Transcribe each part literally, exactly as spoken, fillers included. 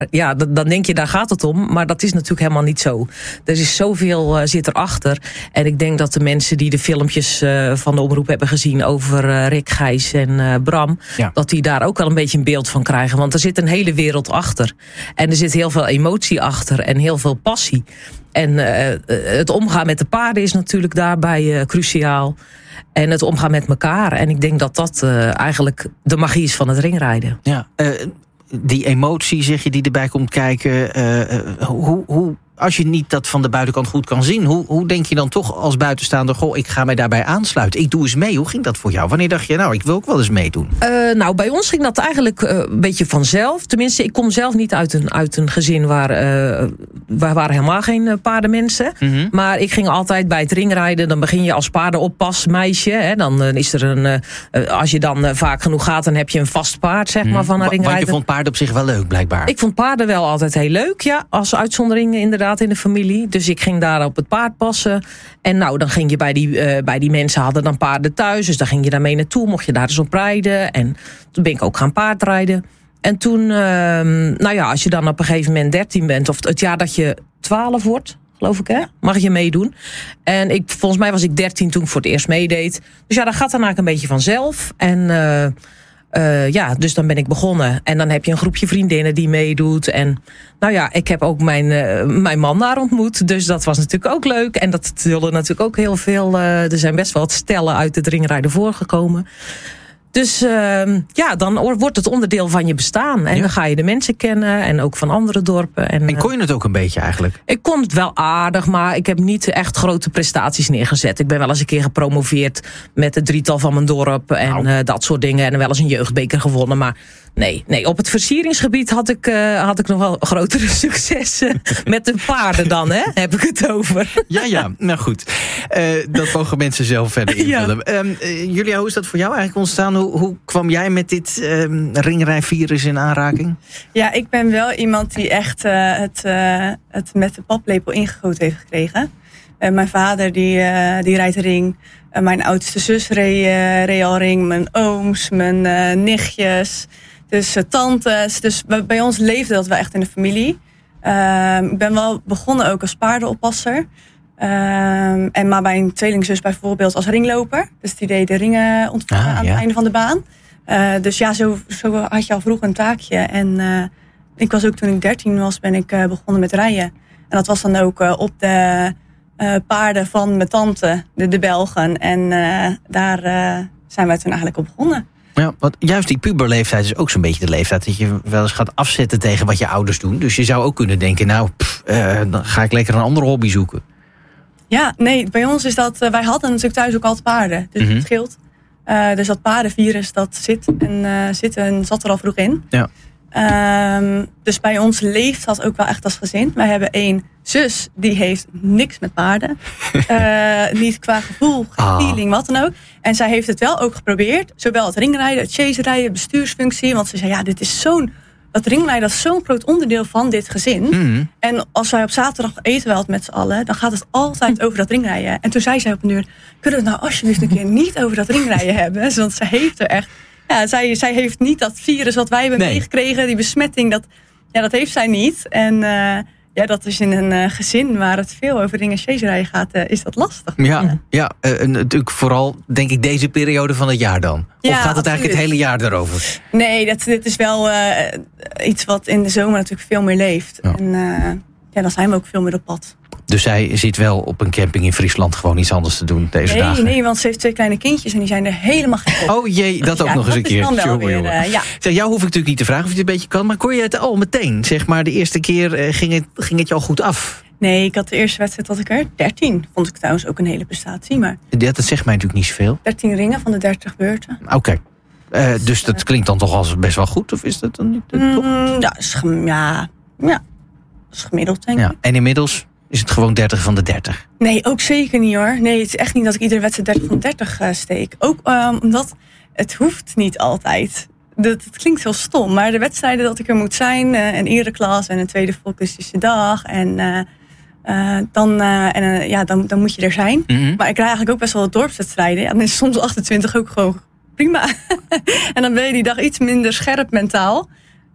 Ja, dan denk je, daar gaat het om. Maar dat is natuurlijk helemaal niet zo. Er is zoveel uh, zit erachter. En ik denk dat de mensen die de filmpjes uh, van de omroep hebben gezien over uh, Rick, Gijs en uh, Bram, ja. dat die daar ook wel een beetje een beeld van krijgen. Want er zit een hele wereld achter. En er zit heel veel emotie achter en heel veel passie. En uh, het omgaan met de paarden is natuurlijk daarbij uh, cruciaal. En het omgaan met elkaar. En ik denk dat dat uh, eigenlijk de magie is van het ringrijden. Ja, uh, die emotie, zeg je, die erbij komt kijken. Uh, uh, hoe, hoe, als je niet dat van de buitenkant goed kan zien, hoe, hoe denk je dan toch als buitenstaander, goh, ik ga mij daarbij aansluiten. Ik doe eens mee. Hoe ging dat voor jou? Wanneer dacht je, nou, ik wil ook wel eens meedoen? Uh, nou, bij ons ging dat eigenlijk uh, een beetje vanzelf. Tenminste, ik kom zelf niet uit een, uit een gezin waar, uh, waar waren helemaal geen uh, paardenmensen. Mm-hmm. Maar ik ging altijd bij het ringrijden. Dan begin je als paardenoppasmeisje. Hè, dan uh, is er een, uh, als je dan uh, vaak genoeg gaat, dan heb je een vast paard, zeg maar, mm. van een ringrijden. Want je vond paarden op zich wel leuk, blijkbaar. Ik vond paarden wel altijd heel leuk, ja. Als uitzondering inderdaad in de familie. Dus ik ging daar op het paard passen. En nou, dan ging je bij die, uh, bij die mensen hadden dan paarden thuis. Dus dan ging je daarmee naartoe. Mocht je daar dus op rijden. En toen ben ik ook gaan paardrijden. En toen, uh, nou ja, als je dan op een gegeven moment dertien bent, of het jaar dat je twaalf wordt, geloof ik, hè, mag je meedoen. En ik, volgens mij was ik dertien toen ik voor het eerst meedeed. Dus ja, dat gaat dan eigenlijk een beetje vanzelf. En uh, Uh, ja, dus dan ben ik begonnen. En dan heb je een groepje vriendinnen die meedoet. En nou ja, ik heb ook mijn, uh, mijn man daar ontmoet. Dus dat was natuurlijk ook leuk. En dat zullen natuurlijk ook heel veel. Uh, er zijn best wel wat stellen uit het ringrijden voorgekomen. Dus uh, ja, dan wordt het onderdeel van je bestaan. En ja. dan ga je de mensen kennen en ook van andere dorpen. En, en kon je het ook een beetje eigenlijk? Ik kon het wel aardig, maar ik heb niet echt grote prestaties neergezet. Ik ben wel eens een keer gepromoveerd met het drietal van mijn dorp en nou. uh, dat soort dingen. En wel eens een jeugdbeker gewonnen, maar nee, nee, op het versieringsgebied had ik, uh, had ik nog wel grotere successen. Met de paarden dan, hè? Heb ik het over. Ja, ja, nou goed. Uh, dat mogen mensen zelf verder invullen. Ja. Um, uh, Julia, hoe is dat voor jou eigenlijk ontstaan? Hoe, hoe kwam jij met dit um, ringrijvirus in aanraking? Ja, ik ben wel iemand die echt uh, het, uh, het met de paplepel ingegoten heeft gekregen. Uh, mijn vader die, uh, die rijdt ring. Uh, mijn oudste zus reed, uh, reed al ring. Mijn ooms, mijn uh, nichtjes. Dus uh, tantes. Dus bij ons leefde dat wel echt in de familie. Uh, ik ben wel begonnen ook als paardenoppasser. Uh, en maar bij een tweelingzus bijvoorbeeld als ringloper. Dus die deed de ringen ontvangen ah, aan ja. het einde van de baan. Uh, dus ja, zo, zo had je al vroeg een taakje. En uh, ik was ook toen ik dertien was, ben ik uh, begonnen met rijden. En dat was dan ook uh, op de uh, paarden van mijn tante, de, de Belgen. En uh, daar uh, zijn wij toen eigenlijk op begonnen. Ja, want juist die puberleeftijd is ook zo'n beetje de leeftijd dat je wel eens gaat afzetten tegen wat je ouders doen. Dus je zou ook kunnen denken, nou, pff, uh, dan ga ik lekker een andere hobby zoeken. Ja, nee, bij ons is dat, uh, wij hadden natuurlijk thuis ook altijd paarden. Dus mm-hmm. het scheelt. Uh, dus dat paardenvirus, dat zit en, uh, zit en zat er al vroeg in. Ja. Um, dus bij ons leeft dat ook wel echt als gezin. Wij hebben één zus, die heeft niks met paarden. uh, niet qua gevoel, ah. feeling, wat dan ook. En zij heeft het wel ook geprobeerd. Zowel het ringrijden, het chaserijden, bestuursfunctie. Want ze zei, ja, dit is zo'n... Dat ringrijden is zo'n groot onderdeel van dit gezin. Mm. En als wij op zaterdag eten wel met z'n allen, dan gaat het altijd over dat ringrijden. En toen zei zij op een uur, kunnen we het nou alsjeblieft een keer niet over dat ringrijden hebben? Want zij heeft er echt... Ja, zij, zij heeft niet dat virus wat wij hebben nee. meegekregen. Die besmetting, dat, ja, dat heeft zij niet. En uh, ja, dat is in een uh, gezin waar het veel over ringen chaserijden gaat, uh, is dat lastig. Ja, ja. ja uh, natuurlijk vooral, denk ik, deze periode van het jaar dan. Ja, of gaat het absoluut. Eigenlijk het hele jaar erover? Nee, dat, dit is wel uh, iets wat in de zomer natuurlijk veel meer leeft. Ja. En uh, ja, dan zijn we ook veel meer op pad. Dus zij zit wel op een camping in Friesland gewoon iets anders te doen deze nee, dagen? Nee, want ze heeft twee kleine kindjes en die zijn er helemaal gek op. Oh jee, dat ook ja, nog eens een keer. Jongen, weer, uh, ja. Zeg, jou hoef ik natuurlijk niet te vragen of je het een beetje kan, maar kon je het al meteen? Zeg maar, de eerste keer uh, ging, het, ging het je al goed af? Nee, ik had de eerste wedstrijd dat ik er dertien. Vond ik trouwens ook een hele prestatie. Maar ja, dat zegt mij natuurlijk niet zoveel. dertien ringen van de dertig beurten. Oké. Okay. Uh, dus, dus dat klinkt dan toch als best wel goed? Of is dat dan niet? Uh, mm, ja, is gem- ja, ja, is gemiddeld denk ik. Ja. En inmiddels is het gewoon dertig van de dertig? Nee, ook zeker niet hoor. Nee, het is echt niet dat ik iedere wedstrijd dertig van de dertig uh, steek. Ook um, omdat het hoeft niet altijd. Dat, het klinkt heel stom, maar de wedstrijden dat ik er moet zijn, uh, een ereklas en een tweede focustische dag en uh, uh, dan, uh, en, uh, ja, dan, dan moet je er zijn. Mm-hmm. Maar ik rij eigenlijk ook best wel wat dorpswedstrijden. Ja, dan is soms achtentwintig ook gewoon prima. En dan ben je die dag iets minder scherp mentaal.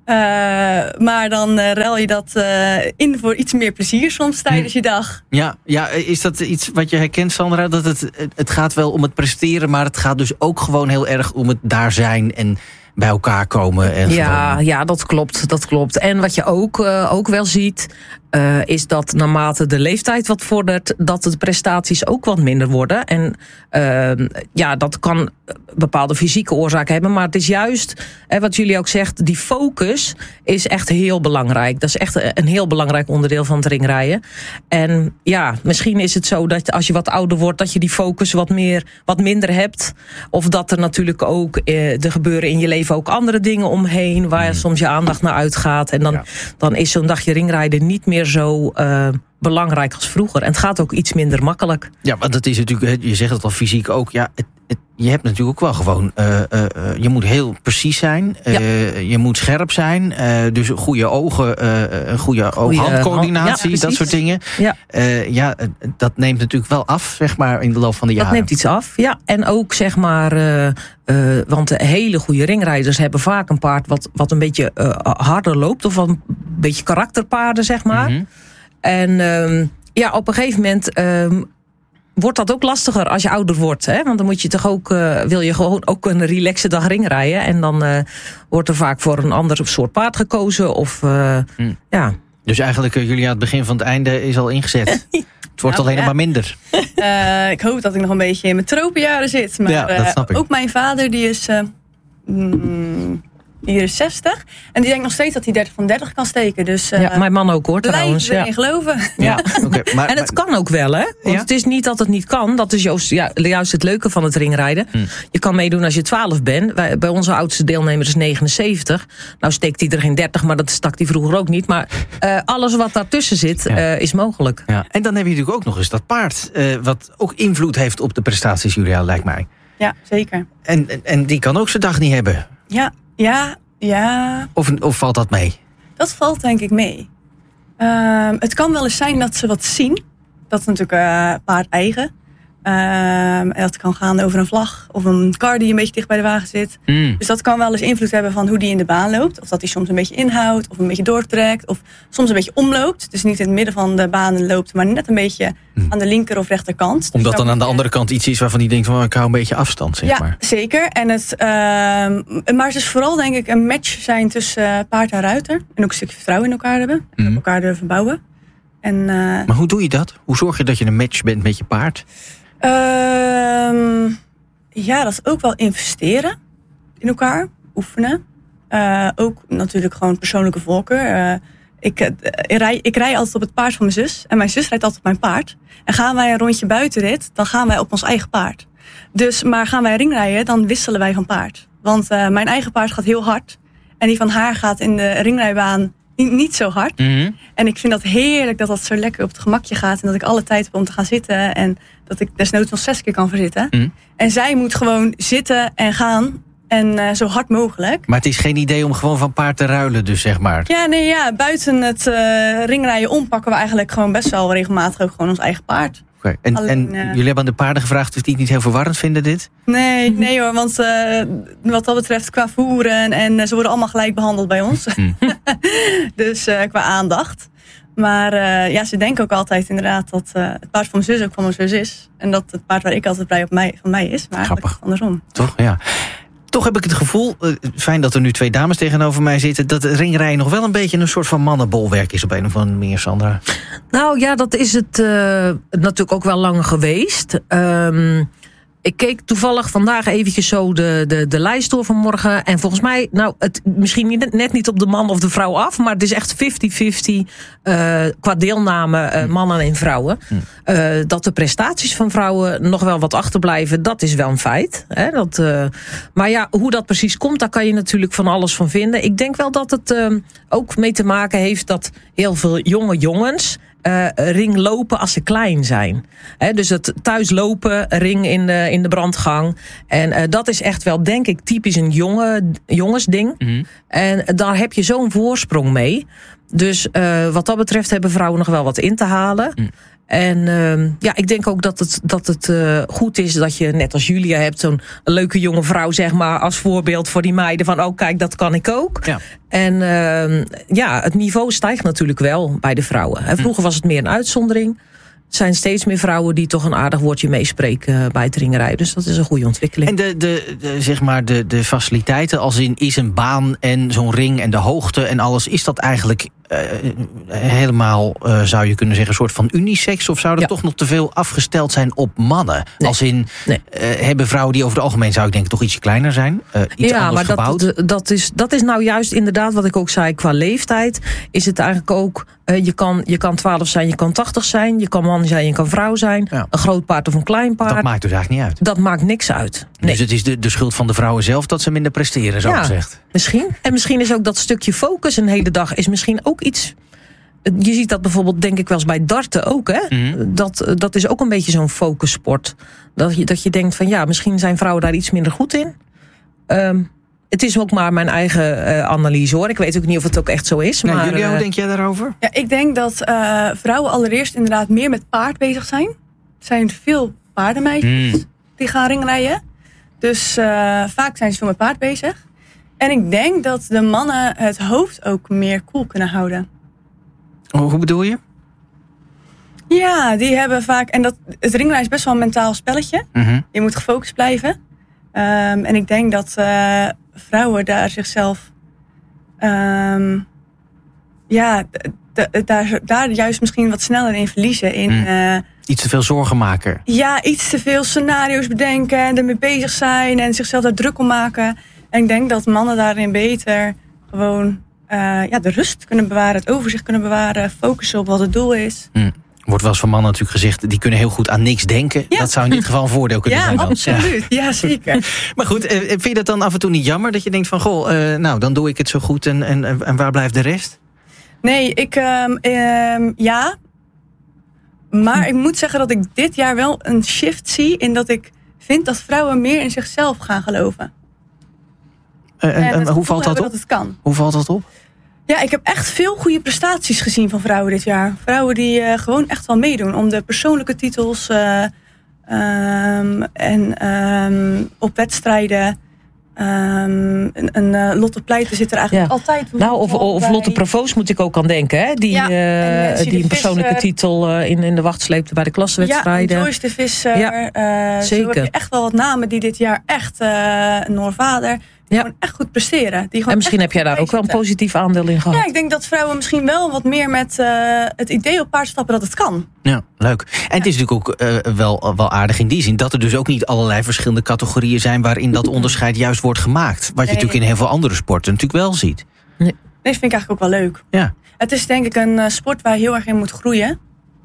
Uh, maar dan uh, ruil je dat uh, in voor iets meer plezier soms tijdens hm. je dag. Ja, ja, is dat iets wat je herkent, Sandra? Dat het, het gaat wel om het presteren, maar het gaat dus ook gewoon heel erg om het daar zijn en bij elkaar komen. En ja, gewoon... ja, dat klopt, dat klopt. En wat je ook, uh, ook wel ziet, uh, is dat naarmate de leeftijd wat vordert, dat de prestaties ook wat minder worden. En uh, ja, dat kan bepaalde fysieke oorzaken hebben, maar het is juist, hè, wat jullie ook zegt, die focus is echt heel belangrijk. Dat is echt een heel belangrijk onderdeel van het ringrijden. En ja, misschien is het zo dat als je wat ouder wordt, dat je die focus wat meer, wat minder hebt. Of dat er natuurlijk ook, uh, er gebeuren in je leven ook andere dingen omheen, waar soms je aandacht naar uitgaat. En dan, ja. dan is zo'n dagje ringrijden niet meer zo uh, belangrijk als vroeger. En het gaat ook iets minder makkelijk. Ja, want dat is natuurlijk, je zegt het al fysiek ook, ja, het, het, je hebt natuurlijk ook wel gewoon, uh, uh, je moet heel precies zijn, uh, ja. je moet scherp zijn, uh, dus goede ogen, uh, een goede oog-handcoördinatie, ja, dat soort dingen. Ja. Uh, ja, dat neemt natuurlijk wel af, zeg maar, in de loop van de jaren. Dat neemt iets af, ja. En ook, zeg maar, uh, uh, want de hele goede ringrijders hebben vaak een paard wat, wat een beetje uh, harder loopt, of wat een beetje karakterpaarden, zeg maar. Mm-hmm. En uh, ja, op een gegeven moment Uh, wordt dat ook lastiger als je ouder wordt. Hè? Want dan moet je toch ook, uh, wil je gewoon ook een relaxe dag ringrijden. En dan uh, wordt er vaak voor een ander soort paard gekozen. Of, uh, hmm. ja. Dus eigenlijk, uh, jullie aan het begin van het einde is al ingezet. Het wordt nou, alleen ja. maar minder. Uh, ik hoop dat ik nog een beetje in mijn tropenjaren zit. Maar ja, dat snap ik. Uh, ook mijn vader, die is Uh, mm, Hier is zestig. En die denkt nog steeds dat hij dertig van dertig kan steken. Dus, uh, ja, mijn man ook hoor trouwens. Blijf erin ja. geloven. Ja. Okay, maar, en het kan ook wel, hè? Want ja? het is niet dat het niet kan. Dat is juist, ja, juist het leuke van het ringrijden. Hm. Je kan meedoen als je twaalf bent. Wij, bij onze oudste deelnemer is negenenzeventig. Nou steekt hij er geen dertig, maar dat stak hij vroeger ook niet. Maar uh, alles wat daartussen zit, ja. uh, is mogelijk. Ja. En dan heb je natuurlijk ook nog eens dat paard, Uh, wat ook invloed heeft op de prestaties, Julia, lijkt mij. Ja, zeker. En, en die kan ook zijn dag niet hebben. Ja, ja. Ja. Of, of valt dat mee? Dat valt denk ik mee. Uh, het kan wel eens zijn dat ze wat zien. Dat is natuurlijk uh, paard eigen. Uh, en dat kan gaan over een vlag of een kar die een beetje dicht bij de wagen zit. Mm. Dus dat kan wel eens invloed hebben van hoe die in de baan loopt. Of dat hij soms een beetje inhoudt of een beetje doortrekt. Of soms een beetje omloopt. Dus niet in het midden van de baan loopt, maar net een beetje mm. aan de linker of rechterkant. Dus omdat dan aan de andere kant iets is waarvan hij denkt van ik hou een beetje afstand, zeg ja, maar. Zeker. En het, uh, maar het is vooral denk ik een match zijn tussen uh, paard en ruiter. En ook een stukje vertrouwen in elkaar hebben. En mm. elkaar durven bouwen. En, uh, maar hoe doe je dat? Hoe zorg je dat je een match bent met je paard? Uh, ja, dat is ook wel investeren in elkaar, oefenen. Uh, ook natuurlijk gewoon persoonlijke voorkeur. Uh, ik, uh, ik, rij, ik rij altijd op het paard van mijn zus. En mijn zus rijdt altijd op mijn paard. En gaan wij een rondje buitenrit, dan gaan wij op ons eigen paard. Dus, maar gaan wij ringrijden, dan wisselen wij van paard. Want uh, mijn eigen paard gaat heel hard. En die van haar gaat in de ringrijbaan niet, niet zo hard. Mm-hmm. En ik vind dat heerlijk dat dat zo lekker op het gemakje gaat. En dat ik alle tijd heb om te gaan zitten. En dat ik desnoods nog zes keer kan verzitten. Mm. En zij moet gewoon zitten en gaan. En uh, zo hard mogelijk. Maar het is geen idee om gewoon van paard te ruilen dus, zeg maar. Ja, nee, ja. Buiten het uh, ringrijden om pakken we eigenlijk gewoon best wel regelmatig ook gewoon ons eigen paard. Okay. En, Alleen, en uh, jullie hebben aan de paarden gevraagd of die het niet heel verwarrend vinden, dit? Nee, nee hoor. Want uh, wat dat betreft qua voeren en uh, ze worden allemaal gelijk behandeld bij ons. Mm. Dus uh, qua aandacht. Maar uh, ja, ze denken ook altijd inderdaad dat uh, het paard van mijn zus ook van mijn zus is. En dat het paard waar ik altijd blij op mij, van mij is. Maar eigenlijk Grappig. andersom. Toch, ja. Toch heb ik het gevoel, uh, fijn dat er nu twee dames tegenover mij zitten, dat ringrijden nog wel een beetje een soort van mannenbolwerk is op een of andere manier, Sandra. Nou ja, dat is het uh, natuurlijk ook wel lang geweest. Um, Ik keek toevallig vandaag eventjes zo de, de, de lijst door van morgen. En volgens mij, nou, het misschien niet, net niet op de man of de vrouw af. Maar het is echt vijftig vijftig uh, qua deelname uh, mannen en vrouwen. Uh, dat de prestaties van vrouwen nog wel wat achterblijven, dat is wel een feit. Hè? Dat, uh, maar ja, hoe dat precies komt, daar kan je natuurlijk van alles van vinden. Ik denk wel dat het uh, ook mee te maken heeft dat heel veel jonge jongens Uh, ring lopen als ze klein zijn. He, dus het thuis lopen, ring in de, in de brandgang. En uh, dat is echt wel, denk ik, typisch een jonge, jongensding. Mm-hmm. En daar heb je zo'n voorsprong mee. Dus uh, wat dat betreft hebben vrouwen nog wel wat in te halen. Mm. En uh, ja, ik denk ook dat het, dat het uh, goed is dat je, net als Julia hebt, zo'n leuke jonge vrouw, zeg maar, als voorbeeld voor die meiden van, oh kijk, dat kan ik ook. Ja. En uh, ja, het niveau stijgt natuurlijk wel bij de vrouwen. En vroeger was het meer een uitzondering. Er zijn steeds meer vrouwen die toch een aardig woordje meespreken bij het ringrijden. Dus dat is een goede ontwikkeling. En de, de, de, zeg maar de, de faciliteiten, als in is een baan en zo'n ring en de hoogte en alles, is dat eigenlijk uh, helemaal, uh, zou je kunnen zeggen, een soort van unisex? Of zou dat ja. toch nog te veel afgesteld zijn op mannen? Nee. Als in, nee. uh, hebben vrouwen die over het algemeen, zou ik denken, toch ietsje kleiner zijn? Uh, iets ja, anders maar gebouwd? Dat, dat, is, dat is nou juist inderdaad wat ik ook zei, qua leeftijd is het eigenlijk ook, uh, je kan, je kan twaalf zijn, je kan tachtig zijn, je kan man zijn, je kan vrouw zijn. Ja. Een groot paard of een klein paard. Dat maakt dus eigenlijk niet uit. Dat maakt niks uit. Nee. Dus het is de, de schuld van de vrouwen zelf dat ze minder presteren, zo ja, gezegd. Misschien. En misschien is ook dat stukje focus een hele dag is misschien ook iets. Je ziet dat bijvoorbeeld, denk ik wel eens bij darten ook. Hè? Mm-hmm. Dat, dat is ook een beetje zo'n focussport. Dat je, dat je denkt van ja, misschien zijn vrouwen daar iets minder goed in. Um, Het is ook maar mijn eigen uh, analyse hoor. Ik weet ook niet of het ook echt zo is. Nee, maar, Julia, hoe uh, denk jij daarover? Ja, ik denk dat uh, vrouwen allereerst inderdaad meer met paard bezig zijn. Er zijn veel paardenmeisjes mm. die gaan ringrijden. Dus uh, vaak zijn ze veel met paard bezig. En ik denk dat de mannen het hoofd ook meer koel kunnen houden. Oh, hoe bedoel je? Ja, die hebben vaak... En dat, het ringrijden is best wel een mentaal spelletje. Mm-hmm. Je moet gefocust blijven. Um, en ik denk dat uh, vrouwen daar zichzelf... Um, ja, d- d- daar, daar juist misschien wat sneller in verliezen. In, mm. uh, iets te veel zorgen maken. Ja, iets te veel scenario's bedenken en ermee bezig zijn en zichzelf daar druk om maken. En ik denk dat mannen daarin beter gewoon uh, ja, de rust kunnen bewaren, het overzicht kunnen bewaren, focussen op wat het doel is. Mm. Wordt wel eens van mannen natuurlijk gezegd, die kunnen heel goed aan niks denken. Ja. Dat zou in dit geval een voordeel kunnen ja, zijn. Dan. Absoluut. Ja, ja, zeker. Maar goed, vind je dat dan af en toe niet jammer? Dat je denkt van, goh, uh, nou, dan doe ik het zo goed en, en, en waar blijft de rest? Nee, ik, um, um, ja. Maar hm. ik moet zeggen dat ik dit jaar wel een shift zie in dat ik vind dat vrouwen meer in zichzelf gaan geloven. Uh, en, en, en hoe valt dat op? Dat het kan. Hoe valt dat op? Ja, ik heb echt veel goede prestaties gezien van vrouwen dit jaar. Vrouwen die uh, gewoon echt wel meedoen om de persoonlijke titels uh, um, en um, op wedstrijden. Um, een een uh, Lotte Pleiten zit er eigenlijk ja. altijd. Nou, of, of Lotte Provoost moet ik ook aan denken, hè? Die, ja, uh, die een persoonlijke Visser, titel uh, in, in de wacht sleepte bij de klassenwedstrijden. Ja, Joyce de Visser. Ja, uh, zeker. Zo heb je echt wel wat namen die dit jaar echt uh, Noorvader. Die ja. gewoon echt goed presteren. Die en misschien heb jij daar ook wel een positief aandeel in gehad. Ja, ik denk dat vrouwen misschien wel wat meer met uh, het idee op paard stappen dat het kan. Ja, leuk. En ja. het is natuurlijk ook uh, wel, wel aardig in die zin dat er dus ook niet allerlei verschillende categorieën zijn waarin dat onderscheid juist wordt gemaakt. Wat je nee. natuurlijk in heel veel andere sporten natuurlijk wel ziet. Nee, dat vind ik eigenlijk ook wel leuk. Ja. Het is denk ik een uh, sport waar je heel erg in moet groeien.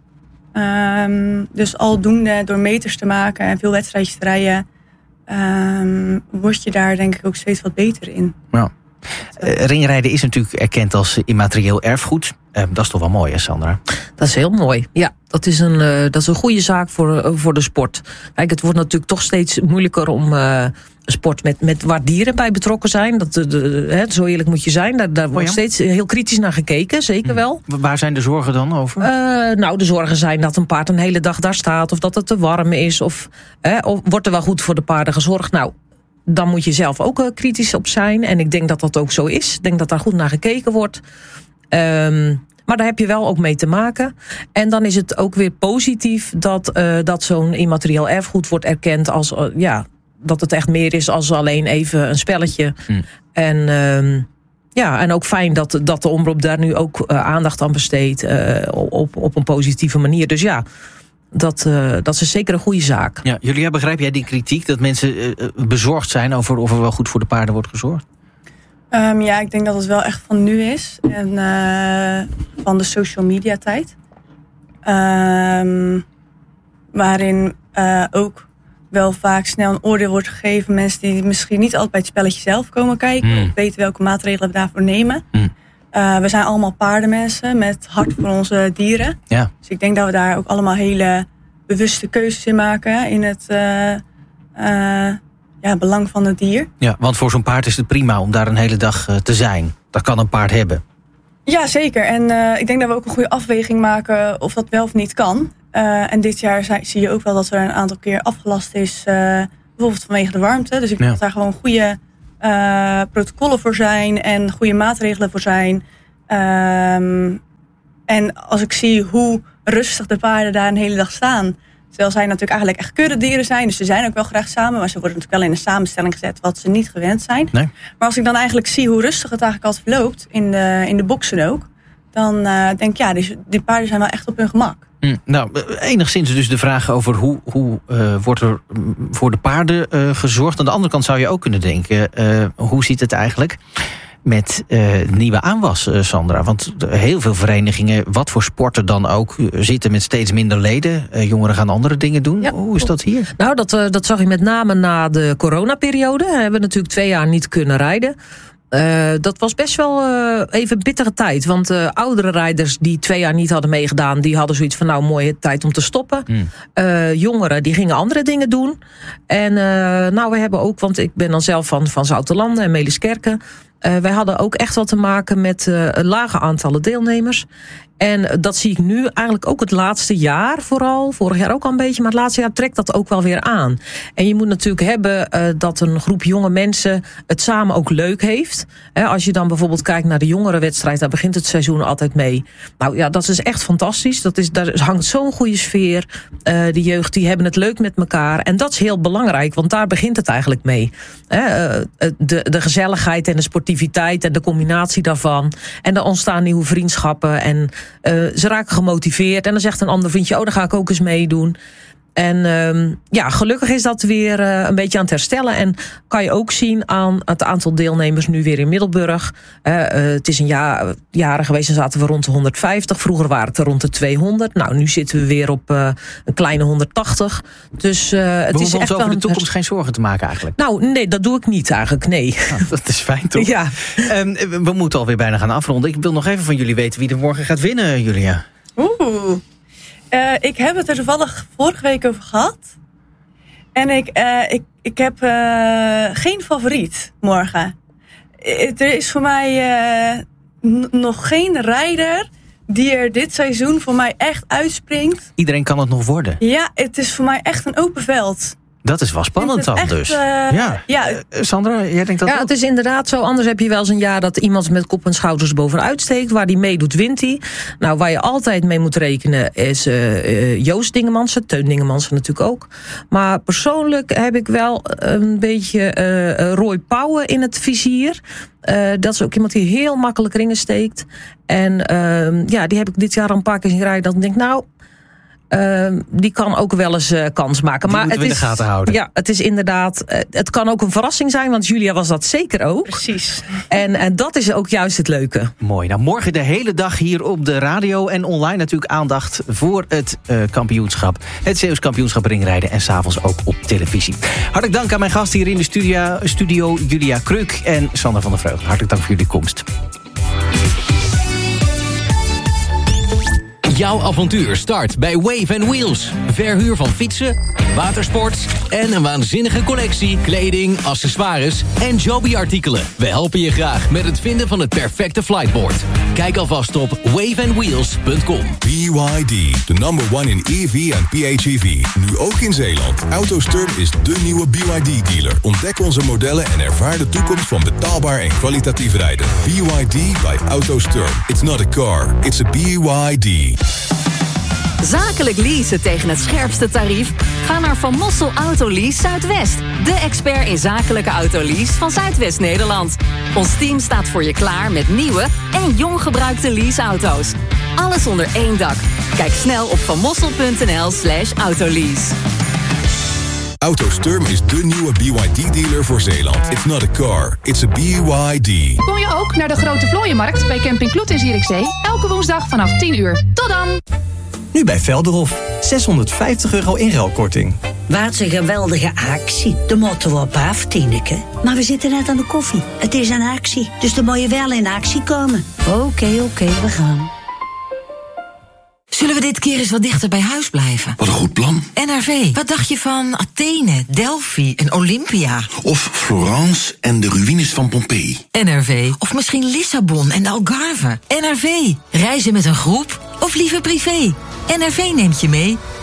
Um, dus aldoende door meters te maken en veel wedstrijdjes te rijden, Um, word je daar denk ik ook steeds wat beter in. Ja. Uh, ringrijden is natuurlijk erkend als immaterieel erfgoed. Uh, dat is toch wel mooi, hè, Sandra? Dat is heel mooi. Ja, dat is een, uh, dat is een goede zaak voor, uh, voor de sport. Kijk, het wordt natuurlijk toch steeds moeilijker om uh, een sport met, met waar dieren bij betrokken zijn. Dat, de, de, hè, zo eerlijk moet je zijn. Daar, daar wordt oh ja? steeds heel kritisch naar gekeken, zeker wel. Waar zijn de zorgen dan over? Uh, nou, de zorgen zijn dat een paard een hele dag daar staat, of dat het te warm is, of, hè, of wordt er wel goed voor de paarden gezorgd? Nou, dan moet je zelf ook uh, kritisch op zijn. En ik denk dat dat ook zo is. Ik denk dat daar goed naar gekeken wordt. Um, maar daar heb je wel ook mee te maken. En dan is het ook weer positief dat, uh, dat zo'n immaterieel erfgoed wordt erkend als, uh, ja, dat het echt meer is als alleen even een spelletje. Mm. En, um, ja, en ook fijn dat, dat de omroep daar nu ook uh, aandacht aan besteedt uh, op, op een positieve manier. Dus ja, dat, uh, dat is zeker een goede zaak. Ja, Julia, begrijp jij die kritiek dat mensen uh, bezorgd zijn over of er wel goed voor de paarden wordt gezorgd? Um, ja, ik denk dat het wel echt van nu is. En uh, van de social media tijd. Um, waarin uh, ook wel vaak snel een oordeel wordt gegeven. Mensen die misschien niet altijd bij het spelletje zelf komen kijken. Mm. Of weten welke maatregelen we daarvoor nemen. Mm. Uh, we zijn allemaal paardenmensen met hart voor onze dieren. Ja. Dus ik denk dat we daar ook allemaal hele bewuste keuzes in maken. In het uh, uh, ja, belang van het dier. Ja, want voor zo'n paard is het prima om daar een hele dag uh, te zijn. Dat kan een paard hebben. Ja, zeker. En uh, ik denk dat we ook een goede afweging maken of dat wel of niet kan. Uh, en dit jaar zie, zie je ook wel dat er een aantal keer afgelast is. Uh, bijvoorbeeld vanwege de warmte. Dus ik denk ja. dat daar gewoon goede uh, protocollen voor zijn. En goede maatregelen voor zijn. Um, en als ik zie hoe rustig de paarden daar een hele dag staan. Terwijl zij natuurlijk eigenlijk echt keurdieren zijn. Dus ze zijn ook wel graag samen. Maar ze worden natuurlijk wel in een samenstelling gezet wat ze niet gewend zijn. Nee. Maar als ik dan eigenlijk zie hoe rustig het eigenlijk altijd verloopt. In de, in de boksen ook. Dan uh, denk ik, ja, die, die paarden zijn wel echt op hun gemak. Mm, nou, enigszins dus de vraag over hoe, hoe uh, wordt er voor de paarden uh, gezorgd. Aan de andere kant zou je ook kunnen denken, uh, hoe zit het eigenlijk met uh, nieuwe aanwas, uh, Sandra? Want heel veel verenigingen, wat voor sporten dan ook, zitten met steeds minder leden. Uh, jongeren gaan andere dingen doen. Ja, hoe is dat hier? Nou, dat, uh, dat zag je met name na de coronaperiode. We hebben natuurlijk twee jaar niet kunnen rijden. Uh, dat was best wel uh, even een bittere tijd. Want uh, oudere rijders die twee jaar niet hadden meegedaan, die hadden zoiets van, nou, mooie tijd om te stoppen. Mm. Uh, jongeren die gingen andere dingen doen. En uh, nou, we hebben ook, want ik ben dan zelf van, van Zoutelanden en Meliskerken. Uh, wij hadden ook echt wat te maken met uh, een lage aantallen deelnemers. En dat zie ik nu eigenlijk ook het laatste jaar vooral. Vorig jaar ook al een beetje, maar het laatste jaar trekt dat ook wel weer aan. En je moet natuurlijk hebben uh, dat een groep jonge mensen het samen ook leuk heeft. He, als je dan bijvoorbeeld kijkt naar de jongerenwedstrijd, daar begint het seizoen altijd mee. Nou ja, dat is echt fantastisch. Dat is, daar hangt zo'n goede sfeer. Uh, de jeugd, die hebben het leuk met elkaar. En dat is heel belangrijk, want daar begint het eigenlijk mee. He, uh, de, de gezelligheid en de sportiviteit en de combinatie daarvan. En er ontstaan nieuwe vriendschappen en Uh, ze raken gemotiveerd en dan zegt een ander vriendje, oh, daar ga ik ook eens meedoen. En uh, ja, gelukkig is dat weer uh, een beetje aan het herstellen. En kan je ook zien aan het aantal deelnemers nu weer in Middelburg. Uh, uh, het is een jaar, jaren geweest en zaten we rond de honderdvijftig. Vroeger waren het er rond de tweehonderd. Nou, nu zitten we weer op uh, een kleine honderdtachtig. Dus uh, het we is echt ons over wel de toekomst geen zorgen te maken eigenlijk? Nou, nee, dat doe ik niet eigenlijk, nee. Nou, dat is fijn, toch? Ja. Um, we moeten alweer bijna gaan afronden. Ik wil nog even van jullie weten wie er morgen gaat winnen, Julia. Oeh. Uh, ik heb het er toevallig vorige week over gehad. En ik, uh, ik, ik heb uh, geen favoriet morgen. Uh, er is voor mij uh, n- nog geen rijder die er dit seizoen voor mij echt uitspringt. Iedereen kan het nog worden. Ja, het is voor mij echt een open veld. Dat is wel spannend dan echt, dus. Uh, ja. ja. Uh, Sandra, jij denkt dat Ja, ook? het is inderdaad zo. Anders heb je wel eens een jaar dat iemand met kop en schouders bovenuit steekt. Waar die meedoet, wint hij. Nou, waar je altijd mee moet rekenen is uh, uh, Joost Dingemansen. Teun Dingemansen natuurlijk ook. Maar persoonlijk heb ik wel een beetje uh, Roy Pauwen in het vizier. Uh, dat is ook iemand die heel makkelijk ringen steekt. En uh, ja, die heb ik dit jaar al een paar keer zien rijden. Dat ik denk, nou, Uh, die kan ook wel eens uh, kans maken. Die maar moeten het we is, in de gaten houden. Ja, het is inderdaad. Uh, het kan ook een verrassing zijn, want Julia was dat zeker ook. Precies. En, en dat is ook juist het leuke. Mooi. Nou, morgen de hele dag hier op de radio en online natuurlijk aandacht voor het uh, kampioenschap. Het Zeeuws kampioenschap ringrijden en s'avonds ook op televisie. Hartelijk dank aan mijn gasten hier in de studio, studio Julia Kruk en Sander van der Vreugd. Hartelijk dank voor jullie komst. Jouw avontuur start bij Wave and Wheels. Verhuur van fietsen, watersports en een waanzinnige collectie kleding, accessoires en Joby-artikelen. We helpen je graag met het vinden van het perfecte flightboard. Kijk alvast op wave and wheels punt com. B Y D, de number one in E V en P H E V. Nu ook in Zeeland. AutoSturm is de nieuwe B Y D-dealer. Ontdek onze modellen en ervaar de toekomst van betaalbaar en kwalitatief rijden. B Y D by AutoSturm. It's not a car, it's a B Y D. Zakelijk leasen tegen het scherpste tarief? Ga naar Van Mossel Autolease Zuidwest. De expert in zakelijke autolease van Zuidwest-Nederland. Ons team staat voor je klaar met nieuwe en jong gebruikte leaseauto's. Alles onder één dak. Kijk snel op vanmossel.nl slash autolease. AutoSturm is de nieuwe B Y D-dealer voor Zeeland. It's not a car, it's a B Y D. Kom je ook naar de Grote Vlooienmarkt bij Camping Kloet in Zierikzee? Elke woensdag vanaf tien uur. Tot dan! Nu bij Velderhof. zeshonderdvijftig euro inruilkorting. Wat een geweldige actie. De motto op af, Tineke. Maar we zitten net aan de koffie. Het is een actie, dus dan moet je wel in actie komen. Oké, okay, oké, okay, we gaan. Zullen we dit keer eens wat dichter bij huis blijven? Wat een goed plan. N R V, wat dacht je van Athene, Delphi en Olympia? Of Florence en de ruïnes van Pompeii. N R V, of misschien Lissabon en de Algarve. N R V, reizen met een groep of liever privé? N R V neemt je mee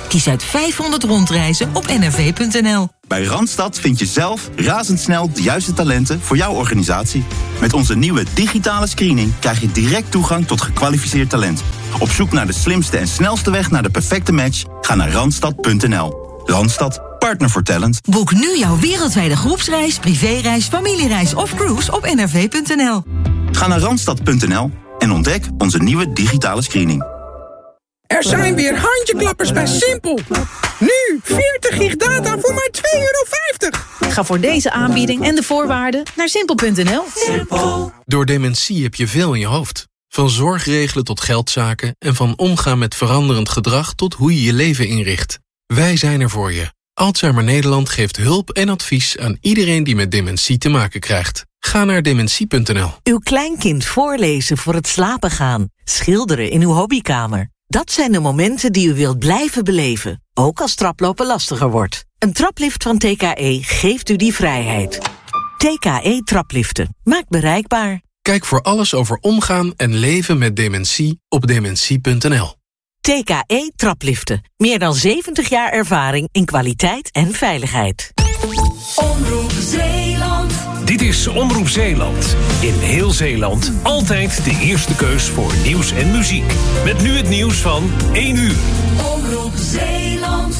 Kies uit vijfhonderd rondreizen op n r v punt n l. Bij Randstad vind je zelf razendsnel de juiste talenten voor jouw organisatie. Met onze nieuwe digitale screening krijg je direct toegang tot gekwalificeerd talent. Op zoek naar de slimste en snelste weg naar de perfecte match? Ga naar randstad punt n l. Randstad, partner voor talent. Boek nu jouw wereldwijde groepsreis, privéreis, familiereis of cruise op n r v punt n l. Ga naar randstad punt n l en ontdek onze nieuwe digitale screening. Er zijn weer handjeklappers bij Simpel. Nu veertig gig data voor maar twee euro vijftig. Ga voor deze aanbieding en de voorwaarden naar simpel punt n l. Simpel. Door dementie heb je veel in je hoofd. Van zorgregelen tot geldzaken en van omgaan met veranderend gedrag tot hoe je je leven inricht. Wij zijn er voor je. Alzheimer Nederland geeft hulp en advies aan iedereen die met dementie te maken krijgt. Ga naar dementie punt n l. Uw kleinkind voorlezen voor het slapen gaan. Schilderen in uw hobbykamer. Dat zijn de momenten die u wilt blijven beleven, ook als traplopen lastiger wordt. Een traplift van T K E geeft u die vrijheid. T K E trapliften. Maakt bereikbaar. Kijk voor alles over omgaan en leven met dementie op dementie punt n l. T K E trapliften. Meer dan zeventig jaar ervaring in kwaliteit en veiligheid. Omroep Zeeland. Dit is Omroep Zeeland. In heel Zeeland altijd de eerste keus voor nieuws en muziek. Met nu het nieuws van één uur. Omroep Zeeland.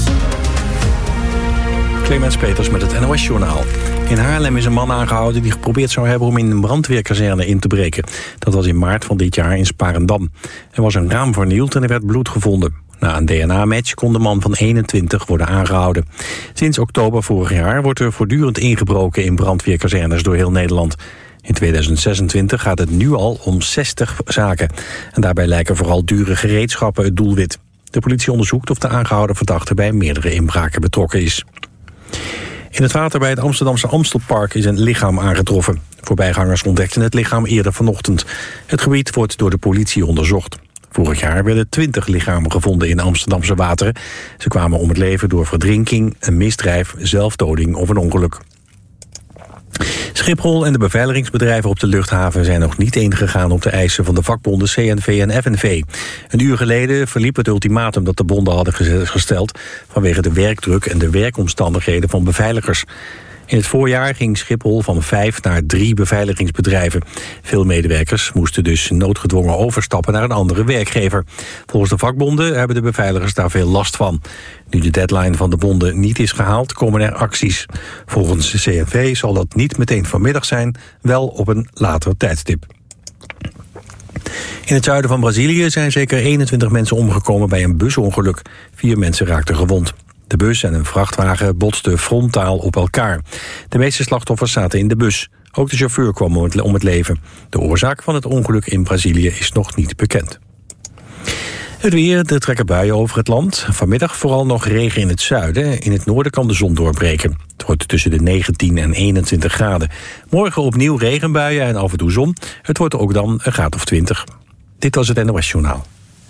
Clemens Peters met het N O S-journaal. In Haarlem is een man aangehouden die geprobeerd zou hebben om in een brandweerkazerne in te breken. Dat was in maart van dit jaar in Sparendam. Er was een raam vernield en er werd bloed gevonden. Na een D N A-match kon de man van eenentwintig worden aangehouden. Sinds oktober vorig jaar wordt er voortdurend ingebroken in brandweerkazernes door heel Nederland. In tweeduizend zesentwintig gaat het nu al om zestig zaken. En daarbij lijken vooral dure gereedschappen het doelwit. De politie onderzoekt of de aangehouden verdachte bij meerdere inbraken betrokken is. In het water bij het Amsterdamse Amstelpark is een lichaam aangetroffen. Voorbijgangers ontdekten het lichaam eerder vanochtend. Het gebied wordt door de politie onderzocht. Vorig jaar werden twintig lichamen gevonden in Amsterdamse wateren. Ze kwamen om het leven door verdrinking, een misdrijf, zelfdoding of een ongeluk. Schiphol en de beveiligingsbedrijven op de luchthaven zijn nog niet ingegaan op de eisen van de vakbonden C N V en F N V. Een uur geleden verliep het ultimatum dat de bonden hadden gesteld vanwege de werkdruk en de werkomstandigheden van beveiligers. In het voorjaar ging Schiphol van vijf naar drie beveiligingsbedrijven. Veel medewerkers moesten dus noodgedwongen overstappen naar een andere werkgever. Volgens de vakbonden hebben de beveiligers daar veel last van. Nu de deadline van de bonden niet is gehaald, komen er acties. Volgens de C N V zal dat niet meteen vanmiddag zijn, wel op een later tijdstip. In het zuiden van Brazilië zijn zeker eenentwintig mensen omgekomen bij een busongeluk. Vier mensen raakten gewond. De bus en een vrachtwagen botsten frontaal op elkaar. De meeste slachtoffers zaten in de bus. Ook de chauffeur kwam om het leven. De oorzaak van het ongeluk in Brazilië is nog niet bekend. Het weer, er trekken buien over het land. Vanmiddag vooral nog regen in het zuiden. In het noorden kan de zon doorbreken. Het wordt tussen de negentien en eenentwintig graden. Morgen opnieuw regenbuien en af en toe zon. Het wordt ook dan een graad of twintig. Dit was het N O S-journaal.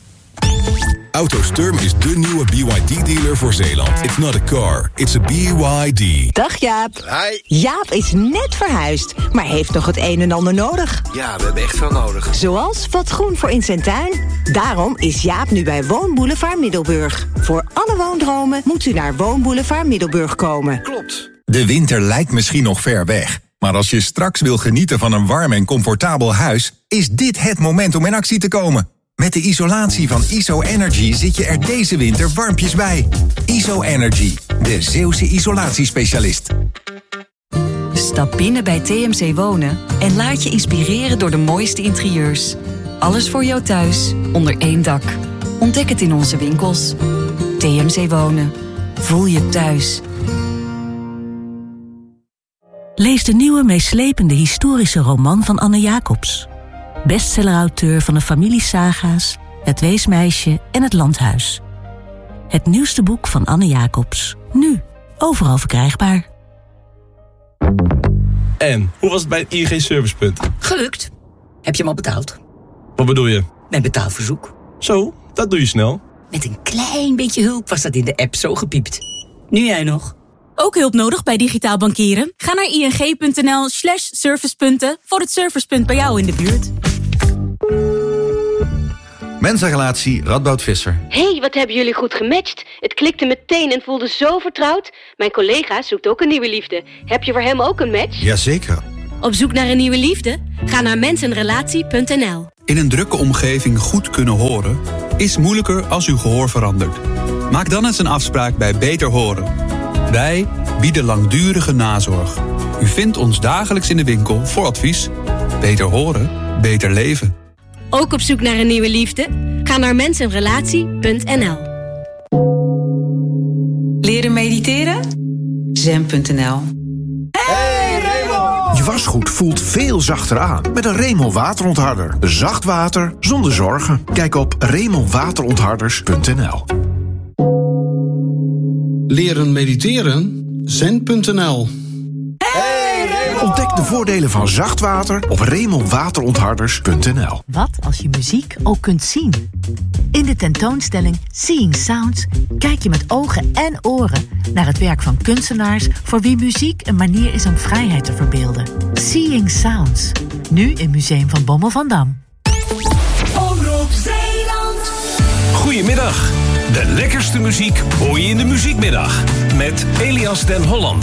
Autosturm is de nieuwe B Y D-dealer voor Zeeland. It's not a car, it's a B Y D. Dag Jaap. Hi. Jaap is net verhuisd, maar heeft nog het een en ander nodig. Ja, we hebben echt veel nodig. Zoals wat groen voor in zijn tuin. Daarom is Jaap nu bij Woonboulevard Middelburg. Voor alle woondromen moet u naar Woonboulevard Middelburg komen. Klopt. De winter lijkt misschien nog ver weg. Maar als je straks wil genieten van een warm en comfortabel huis, is dit het moment om in actie te komen. Met de isolatie van I S O Energy zit je er deze winter warmpjes bij. I S O Energy, de Zeeuwse isolatiespecialist. Stap binnen bij T M C Wonen en laat je inspireren door de mooiste interieurs. Alles voor jou thuis, onder één dak. Ontdek het in onze winkels. T M C Wonen. Voel je thuis. Lees de nieuwe meeslepende historische roman van Anne Jacobs. Bestsellerauteur van de familiesaga's, Het Weesmeisje en Het Landhuis. Het nieuwste boek van Anne Jacobs. Nu, overal verkrijgbaar. En, hoe was het bij het I N G Servicepunt? Gelukt. Heb je hem al betaald? Wat bedoel je? Mijn betaalverzoek. Zo, dat doe je snel. Met een klein beetje hulp was dat in de app zo gepiept. Nu jij nog. Ook hulp nodig bij digitaal bankieren? Ga naar ing.nl slash servicepunten voor het servicepunt bij jou in de buurt. Mensenrelatie Radboud Visser. Hé, wat hebben jullie goed gematcht. Het klikte meteen en voelde zo vertrouwd. Mijn collega zoekt ook een nieuwe liefde. Heb je voor hem ook een match? Jazeker. Op zoek naar een nieuwe liefde? Ga naar mensenrelatie punt n l. In een drukke omgeving goed kunnen horen is moeilijker als uw gehoor verandert. Maak dan eens een afspraak bij Beter Horen. Wij bieden langdurige nazorg. U vindt ons dagelijks in de winkel voor advies. Beter horen, beter leven. Ook op zoek naar een nieuwe liefde? Ga naar mensenrelatie punt n l. Leren mediteren? zen punt n l. Je wasgoed voelt veel zachter aan met een Remel waterontharder. Zacht water zonder zorgen. Kijk op remel waterontharders punt n l. Leren mediteren? zen punt n l. Ontdek de voordelen van zacht water op remel waterontharders punt n l. Wat als je muziek ook kunt zien? In de tentoonstelling Seeing Sounds kijk je met ogen en oren naar het werk van kunstenaars voor wie muziek een manier is om vrijheid te verbeelden. Seeing Sounds, nu in Museum van Bommel van Dam. Omroep Zeeland. Goedemiddag. De lekkerste muziek hoor je in de muziekmiddag met Elias den Hollander.